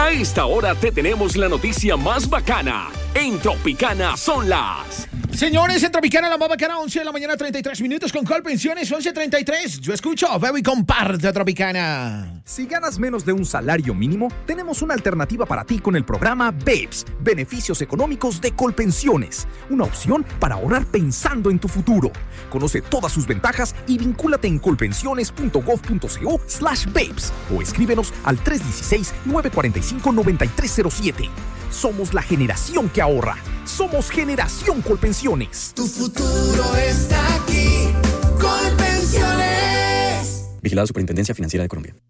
A esta hora te tenemos la noticia más bacana. En Tropicana son las... Señores, en Tropicana, la más bacana, 11 de la mañana, 33 minutos con Colpensiones, 11:33. Yo escucho, veo y comparto Tropicana. Si ganas menos de un salario mínimo, tenemos una alternativa para ti con el programa BEPS, Beneficios Económicos de Colpensiones. Una opción para ahorrar pensando en tu futuro. Conoce todas sus ventajas y vincúlate en colpensiones.gov.co/BEPS o escríbenos al 316-945-9307. Somos la generación que ahorra. Somos Generación Colpensiones. Tu futuro está aquí. Colpensiones. Vigilado Superintendencia Financiera de Colombia.